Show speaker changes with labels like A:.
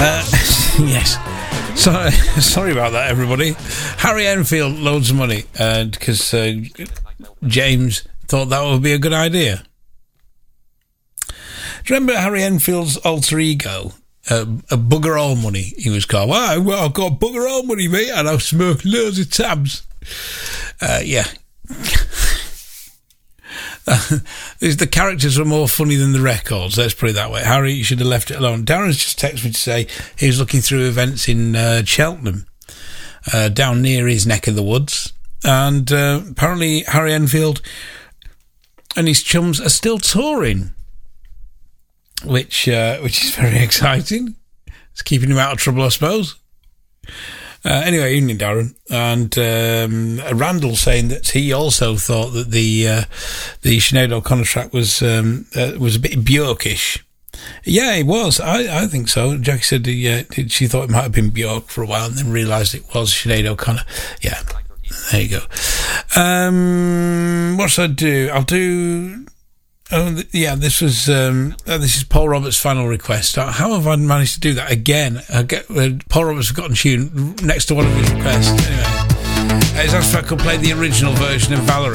A: Yes. Sorry about that, everybody. Harry Enfield, loads of money, because James thought that would be a good idea. Do you remember Harry Enfield's alter ego? A bugger all money, he was called. Well, I've got bugger all money, mate, and I've smoked loads of tabs. Yeah. The characters were more funny than the records, let's put it that way. Harry, you should have left it alone. Darren's just texted me to say he was looking through events in Cheltenham, down near his neck of the woods, and apparently Harry Enfield and his chums are still touring, which is very exciting. It's keeping him out of trouble, I suppose. Anyway, evening, Darren. And Randall saying that he also thought that the Sinead O'Connor track was a bit Bjorkish. Yeah, it was. I think so. Jackie said she thought it might have been Bjork for a while and then realised it was Sinead O'Connor. Yeah, there you go. What should I do? I'll do... Oh, yeah, this is Paul Roberts' final request. How have I managed to do that again? Paul Roberts has gotten tune next to one of his requests. Anyway, it's asked if I could play the original version of Valerie.